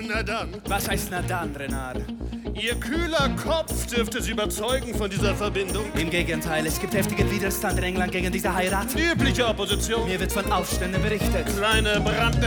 Na dann. Was heißt na dann, Renard? Ihr kühler Kopf dürfte Sie überzeugen von dieser Verbindung. Im Gegenteil, es gibt heftigen Widerstand in England gegen diese Heirat. Die übliche Opposition. Mir wird von Aufständen berichtet. Kleine Brandnest